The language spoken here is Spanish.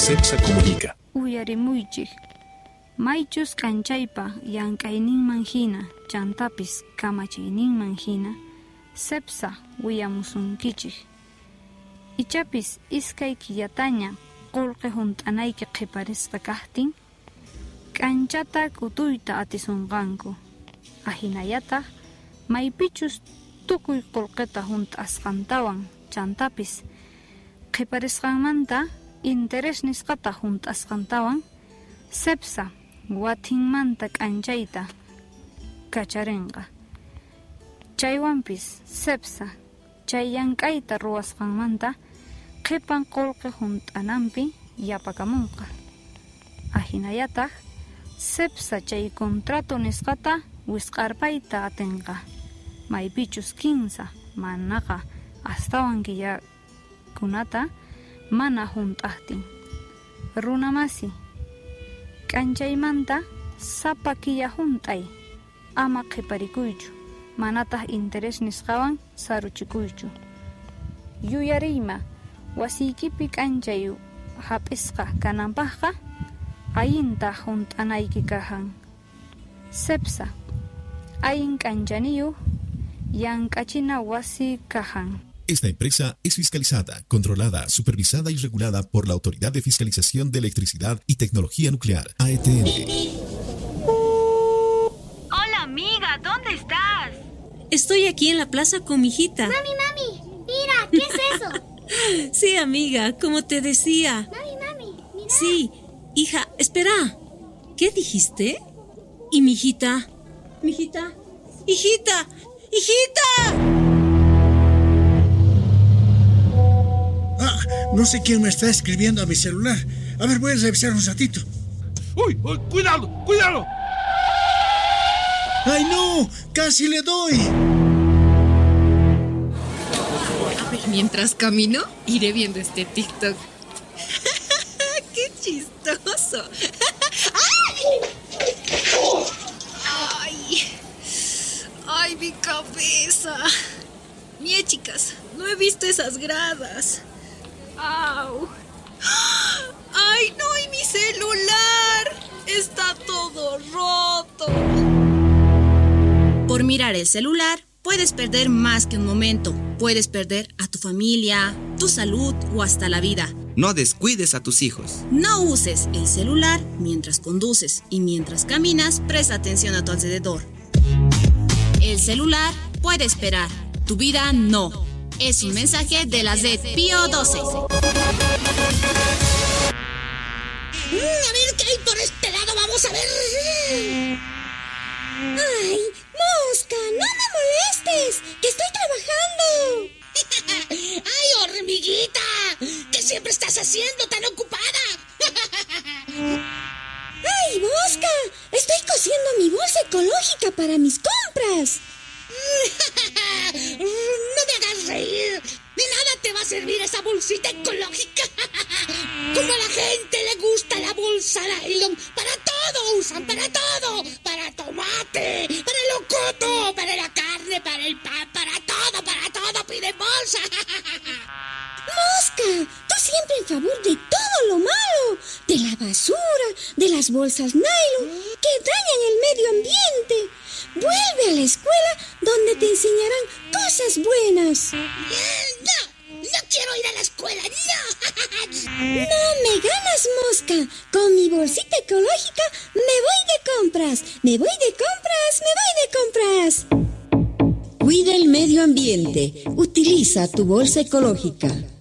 CEPSA comunica. Uyarimuychik. Maychus kanchaypa llank'ayninman hina, chantapis kamachiyninman hina, CEPSA wiyamusunkichik. Ichapis iskay killataña qullqi hunt'anayki qiparisqa kaqtin, k'anchata kutuyta atisunqanku. Ahinallataq maypichus tukuy qullqita hunt'asqantawan, chantapis qiparisqanmanta interés nisqata hunt'asqantawan, CEPSA watinmanta k'anchayta kacharinqa. Chaywanpis CEPSA chay llank'ayta ruwasqanmanta qipan qullqi hunt'ananpi yapakamunqa. Ahinallataq CEPSA chay contrato nisqata wisq'arpayta atinqa. Maypichus kinsa manaqa astawan killakunata mana hunt'aqtin. Runamasi, k'anchaymanta sapa killa hunt'ay, ama qiparikuychu, manataq interés nisqawan saruchikuychu. Yuyariyma, wasiykipi k'anchay hap'isqa kananpaqqa, ayinta hunt'anayki kahan. CEPSA, ayin k'anchaniyuq llank'achina wasi kahan. Esta empresa es fiscalizada, controlada, supervisada y regulada por la Autoridad de Fiscalización de Electricidad y Tecnología Nuclear, AETN. Hola, amiga, ¿dónde estás? Estoy aquí en la plaza con mi hijita. Mami, mira, ¿qué es eso? Sí, amiga, como te decía. Mami, mira. Sí, hija, espera. ¿Qué dijiste? ¿Y mi hijita? ¿Mi hijita? ¡Hijita! ¡Hijita! No sé quién me está escribiendo a mi celular. A ver, voy a revisar un ratito. ¡Uy! ¡Cuidado! ¡Cuidado! ¡Ay, no! ¡Casi le doy! A ver, mientras camino, iré viendo este TikTok. ¡Qué chistoso! ¡Ay! ¡Ay, mi cabeza! Mire, chicas, no he visto esas gradas. ¡Au! ¡Ay, no! ¡Y mi celular! ¡Está todo roto! Por mirar el celular, puedes perder más que un momento. Puedes perder a tu familia, tu salud o hasta la vida. No descuides a tus hijos. No uses el celular mientras conduces y mientras caminas, presta atención a tu alrededor. El celular puede esperar, tu vida no. Es un mensaje de la red Pío 12. A ver qué hay por este lado, vamos a ver. ¡Ay, mosca! ¡No me molestes! ¡Que estoy trabajando! ¡Ay, hormiguita! ¿Qué siempre estás haciendo tan ocupada? ¡Ay, mosca! Estoy cosiendo mi bolsa ecológica para mis compras. No me hagas reír. De nada te va a servir esa bolsita ecológica. Como a la gente le gusta la bolsa nylon. Para todo usan, para todo. Para tomate, para el locoto, para la carne, para el pan, para todo piden bolsa. Mosca, tú siempre en favor de todo lo malo. De la basura, de las bolsas nylon que dañan el medio ambiente. Vuelve a la escuela donde te enseñarán cosas buenas. No quiero ir a la escuela, no. No me ganas, mosca. Con mi bolsita ecológica me voy de compras. Me voy de compras. Cuida el medio ambiente. Utiliza tu bolsa ecológica.